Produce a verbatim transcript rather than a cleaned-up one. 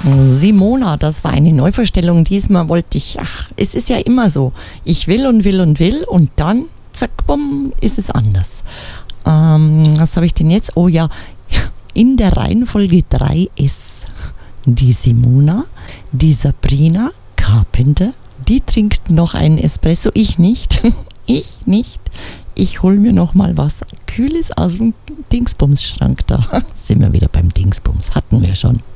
Simona, das war eine Neuvorstellung. Diesmal wollte ich, ach, es ist ja immer so. Ich will und will und will und dann, zack, bumm, ist es anders. Ähm, was habe ich denn jetzt? Oh ja, in der Reihenfolge drei S. Die Simona, die Sabrina Carpenter, die trinkt noch einen Espresso. Ich nicht. Ich nicht. Ich hole mir noch mal was Kühles aus dem Dingsbums-Schrank da. Sind wir wieder beim Dingsbums. Hatten wir schon.